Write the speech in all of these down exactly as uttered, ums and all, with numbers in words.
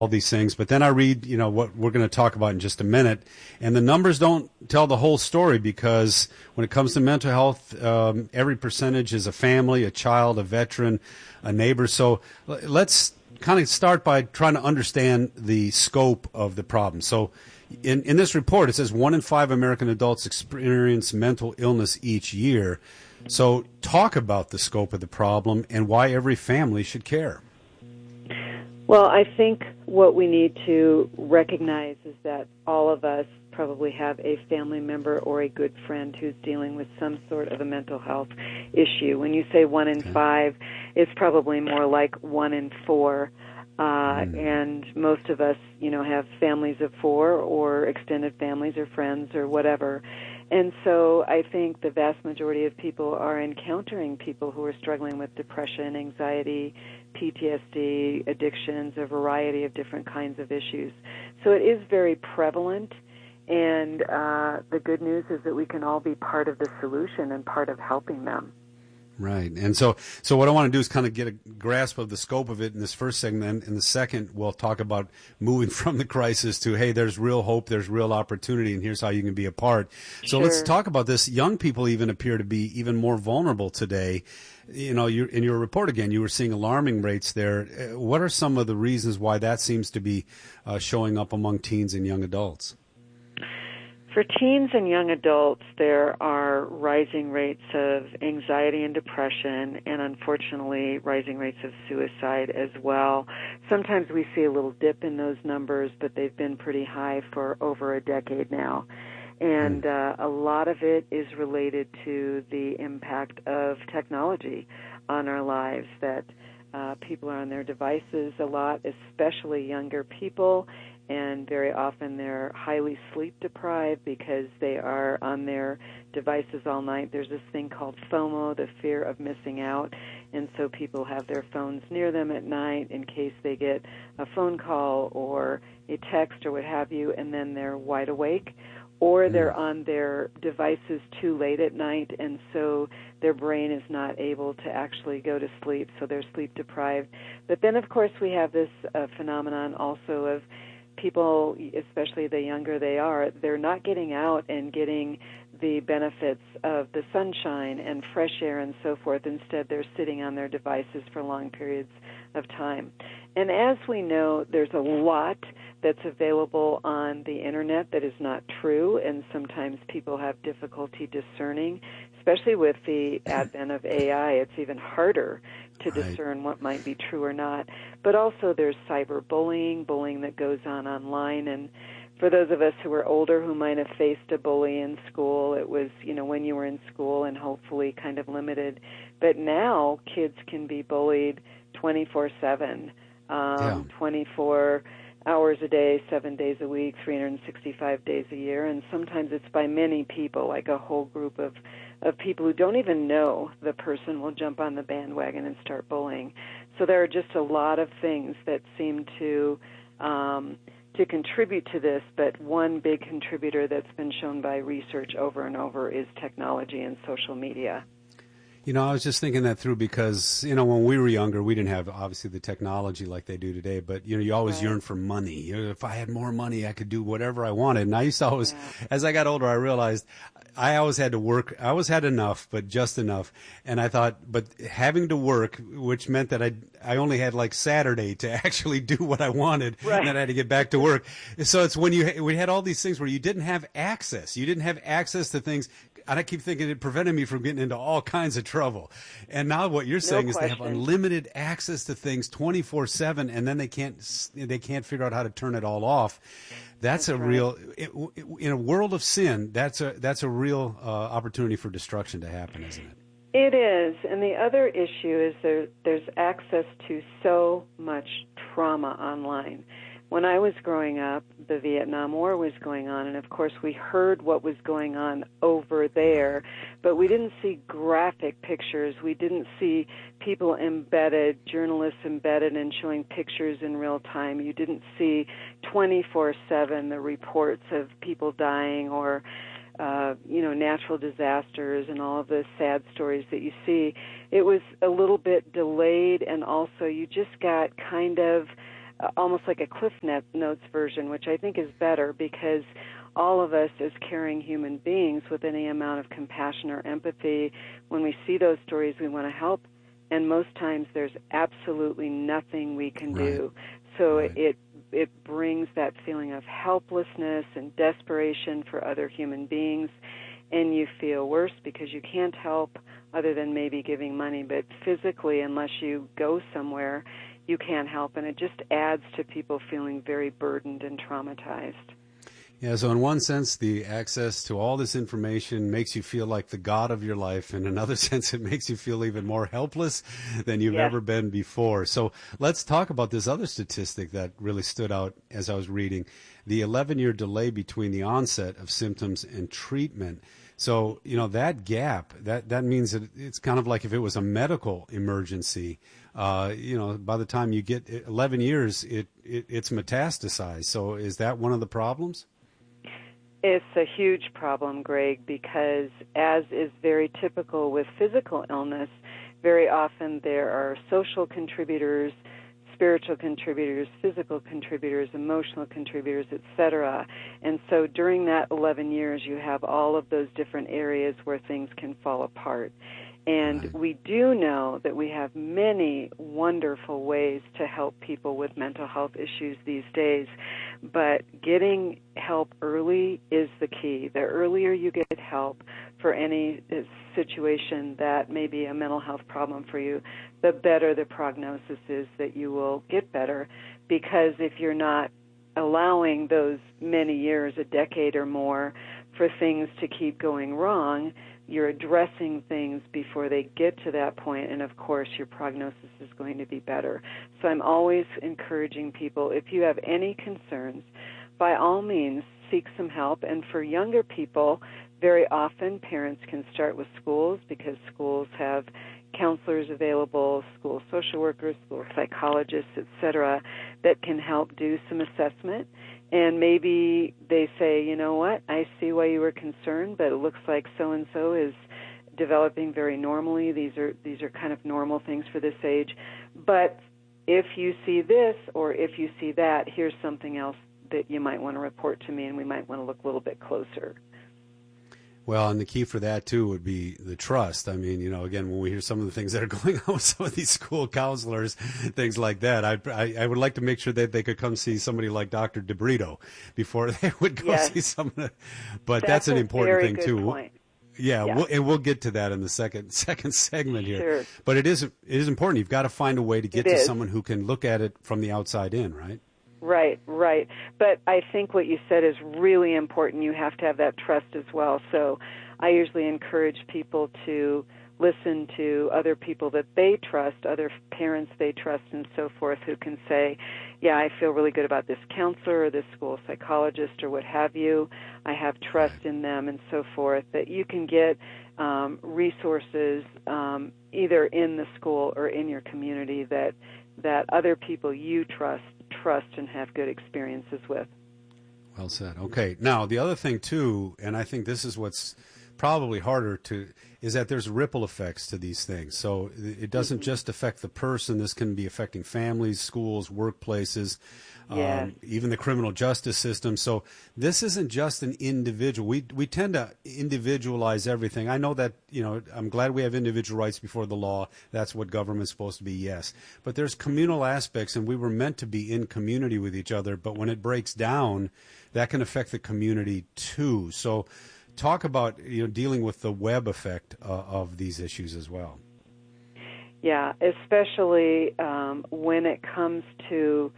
all these things. But then I read, you know, what we're going to talk about in just a minute, and the numbers don't tell the whole story, because when it comes to mental health, um, every percentage is a family, a child, a veteran, a neighbor. So l- let's kind of start by trying to understand the scope of the problem. So in, in this report, it says one in five American adults experience mental illness each year. So talk about the scope of the problem and why every family should care. Well, I think what we need to recognize is that all of us probably have a family member or a good friend who's dealing with some sort of a mental health issue. When you say one in Okay. five, it's probably more like one in four. Uh, Mm. and most of us, you know, have families of four or extended families or friends or whatever. And so I think the vast majority of people are encountering people who are struggling with depression, anxiety, P T S D, addictions, a variety of different kinds of issues. So it is very prevalent, and uh, the good news is that we can all be part of the solution and part of helping them. Right. And so, so what I want to do is kind of get a grasp of the scope of it in this first segment. In the second, we'll talk about moving from the crisis to, hey, there's real hope, there's real opportunity, and here's how you can be a part. So Sure. let's talk about this. Young people even appear to be even more vulnerable today. You know, you in your report again, you were seeing alarming rates there. Uh, What are some of the reasons why that seems to be uh, showing up among teens and young adults? For teens and young adults, there are rising rates of anxiety and depression, and unfortunately, rising rates of suicide as well. Sometimes we see a little dip in those numbers, but they've been pretty high for over a decade now. And uh, a lot of it is related to the impact of technology on our lives, that uh, people are on their devices a lot, especially younger people, and very often they're highly sleep deprived because they are on their devices all night. There's this thing called FOMO, the fear of missing out, and so people have their phones near them at night in case they get a phone call or a text or what have you, and then they're wide awake. Or they're on their devices too late at night, and so their brain is not able to actually go to sleep, so they're sleep deprived. But then, of course, we have this uh, phenomenon also of people, especially the younger they are, they're not getting out and getting the benefits of the sunshine and fresh air and so forth. Instead, they're sitting on their devices for long periods of time. And as we know, there's a lot that's available on the Internet that is not true, and sometimes people have difficulty discerning, especially with the advent of A I. It's even harder to Right. discern what might be true or not. But also there's cyberbullying, bullying that goes on online, and for those of us who are older who might have faced a bully in school, it was, you know, when you were in school and hopefully kind of limited. But now kids can be bullied twenty-four seven, um, Yeah. twenty-four hours a day, seven days a week, three hundred sixty-five days a year, and sometimes it's by many people, like a whole group of, of people who don't even know the person will jump on the bandwagon and start bullying. So there are just a lot of things that seem to um, to contribute to this, but one big contributor that's been shown by research over and over is technology and social media. You know, I was just thinking that through because, you know, when we were younger, we didn't have, obviously, the technology like they do today. But, you know, you always Right. yearn for money. You know, if I had more money, I could do whatever I wanted. And I used to always, Yeah. as I got older, I realized I always had to work. I always had enough, but just enough. And I thought, but having to work, which meant that I I only had like Saturday to actually do what I wanted. Right. And then I had to get back to work. So it's when you, we had all these things where you didn't have access. You didn't have access to things. And I keep thinking it prevented me from getting into all kinds of trouble. And now what you're saying is they have question. unlimited access to things twenty-four seven, and then they can't they can't figure out how to turn it all off. That's, That's a right. real it, in a world of sin. That's a that's a real uh, opportunity for destruction to happen, isn't it? It is, and the other issue is there, there's access to so much trauma online. When I was growing up, the Vietnam War was going on, and of course we heard what was going on over there, but we didn't see graphic pictures. We didn't see people embedded, journalists embedded and showing pictures in real time. You didn't see twenty-four seven the reports of people dying or Uh, you know, natural disasters and all of the sad stories that you see. It was a little bit delayed, and also you just got kind of almost like a Cliff Notes version, which I think is better because all of us as caring human beings with any amount of compassion or empathy, when we see those stories, we want to help. And most times there's absolutely nothing we can Right. do. So Right. it it brings that feeling of helplessness and desperation for other human beings, and you feel worse because you can't help other than maybe giving money, but physically, unless you go somewhere, you can't help, and it just adds to people feeling very burdened and traumatized. Yeah, so in one sense, the access to all this information makes you feel like the god of your life. In another sense, it makes you feel even more helpless than you've Yes. ever been before. So let's talk about this other statistic that really stood out as I was reading, the eleven-year delay between the onset of symptoms and treatment. So, you know, that gap, that, that means that it's kind of like if it was a medical emergency, uh, you know, by the time you get eleven years, it, it it's metastasized. So is that one of the problems? It's a huge problem, Greg, because as is very typical with physical illness, very often there are social contributors, spiritual contributors, physical contributors, emotional contributors, et cetera. And so during that eleven years, you have all of those different areas where things can fall apart. And Right. we do know that we have many wonderful ways to help people with mental health issues these days, but getting help early is the key. The earlier you get help for any situation that may be a mental health problem for you, the better the prognosis is that you will get better, because if you're not allowing those many years, a decade or more, for things to keep going wrong, you're addressing things before they get to that point, and of course your prognosis is going to be better. So I'm always encouraging people, if you have any concerns, by all means seek some help. And for younger people, very often parents can start with schools, because schools have counselors available, school social workers, school psychologists, et cetera, that can help do some assessment. And maybe they say, you know what, I see why you were concerned, but it looks like so-and-so is developing very normally. These are these are kind of normal things for this age. But if you see this or if you see that, here's something else that you might want to report to me, and we might want to look a little bit closer. Well, and the key for that, too, would be the trust. I mean, you know, again, when we hear some of the things that are going on with some of these school counselors, things like that, I, I, I would like to make sure that they could come see somebody like Doctor DeBrito before they would go Yes. see someone. But that's, That's an a important very thing, good too. point. Yeah, Yeah. We'll, and we'll get to that in the second second segment here. Sure. But it is it is important. You've got to find a way to get It to is. someone who can look at it from the outside in, right? Right, right. But I think what you said is really important. You have to have that trust as well. So I usually encourage people to listen to other people that they trust, other parents they trust, and so forth, who can say, yeah, I feel really good about this counselor or this school psychologist or what have you. I have trust in them, and so forth, that you can get um, resources um, either in the school or in your community that that other people you trust trust and have good experiences with. Well said. Okay. Now, the other thing, too, and I think this is what's probably harder to, is that there's ripple effects to these things. So it doesn't mm-hmm. just affect the person. This can be affecting families, schools, workplaces, yes. um, even the criminal justice system. So this isn't just an individual. We we tend to individualize everything. I know that, you know, I'm glad we have individual rights before the law. That's what government's supposed to be, yes. But there's communal aspects, and we were meant to be in community with each other. But when it breaks down, that can affect the community too. So talk about, you know, dealing with the web effect uh, of these issues as well. Yeah, especially um, when it comes to,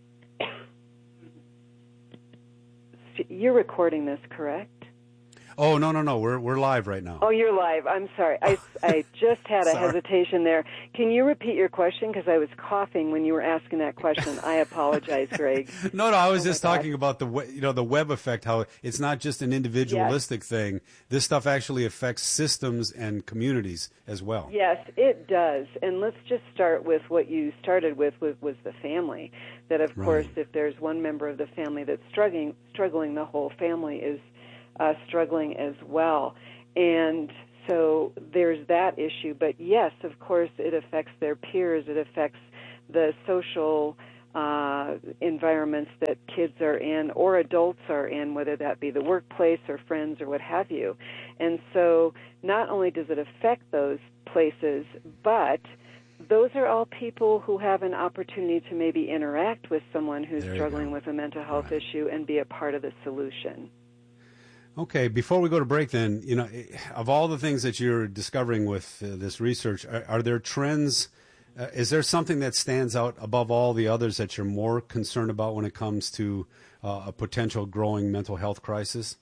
you're recording this, correct? Oh, no, no, no. We're we're live right now. Oh, you're live. I'm sorry. I, I just had a hesitation there. Can you repeat your question? Because I was coughing when you were asking that question. I apologize, Greg. no, no. I was oh just talking about the you know the web effect. How it's not just an individualistic yes. thing. This stuff actually affects systems and communities as well. Yes, it does. And let's just start with what you started with, with was the family. That of right. course, if there's one member of the family that's struggling, struggling, the whole family is Uh, struggling as well. And so there's that issue. But yes, of course, it affects their peers. It affects the social uh, environments that kids are in or adults are in, whether that be the workplace or friends or what have you. And so not only does it affect those places, but those are all people who have an opportunity to maybe interact with someone who's struggling with a mental health right. issue and be a part of the solution. Okay, before we go to break then, you know, of all the things that you're discovering with uh, this research, are, are there trends, uh, is there something that stands out above all the others that you're more concerned about when it comes to uh, a potential growing mental health crisis?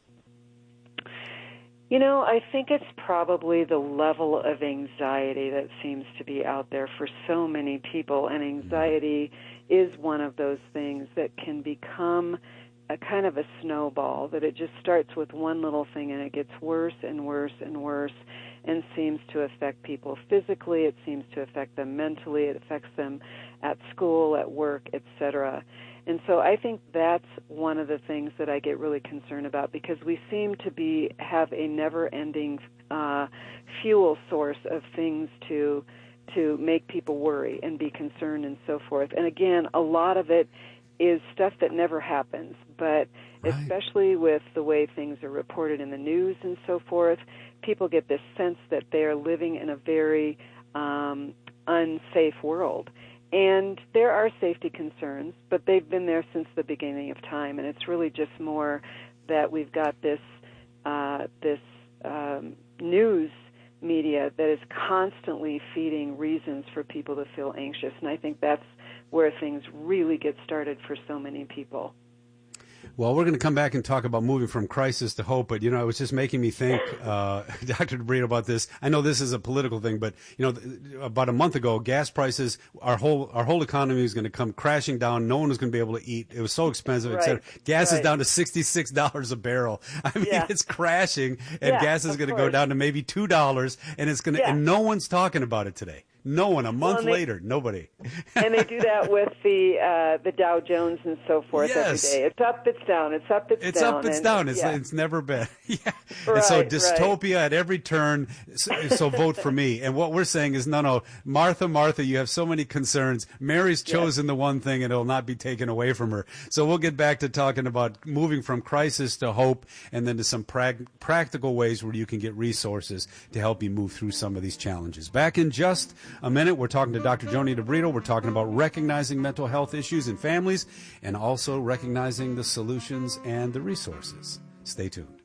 You know, I think it's probably the level of anxiety that seems to be out there for so many people, and anxiety is one of those things that can become a kind of a snowball, that it just starts with one little thing and it gets worse and worse and worse and seems to affect people physically, it seems to affect them mentally, it affects them at school, at work, et cetera. And so I think that's one of the things that I get really concerned about, because we seem to be have a never-ending uh, fuel source of things to to make people worry and be concerned and so forth. And again, a lot of it is stuff that never happens, but right. especially with the way things are reported in the news and so forth, people get this sense that they are living in a very um, unsafe world. And there are safety concerns, but they've been there since the beginning of time, and it's really just more that we've got this uh, this um, news media that is constantly feeding reasons for people to feel anxious, and I think that's where things really get started for so many people. Well, we're going to come back and talk about moving from crisis to hope, but, you know, it was just making me think, uh, Doctor DeBrito, about this. I know this is a political thing, but, you know, about a month ago, gas prices, our whole our whole economy was going to come crashing down. No one was going to be able to eat. It was so expensive. Right. Et cetera. Gas right. is down to sixty-six dollars a barrel. I mean, yeah. it's crashing, and yeah, gas is going to course. go down to maybe two dollars, and it's going to, yeah. and no one's talking about it today. No one. A month well, they, later, nobody. And they do that with the uh, the Dow Jones and so forth yes. every day. It's up, it's down. It's up, it's, it's down. It's up, it's and, down. It's, yeah. it's never been. yeah. Right, and so dystopia right. at every turn. So, so vote for me. And what we're saying is, no, no, Martha, Martha, you have so many concerns. Mary's chosen yes. the one thing, and it'll not be taken away from her. So we'll get back to talking about moving from crisis to hope, and then to some prag- practical ways where you can get resources to help you move through some of these challenges. Back in just a minute, we're talking to Doctor Joni DeBrito. We're talking about recognizing mental health issues in families and also recognizing the solutions and the resources. Stay tuned.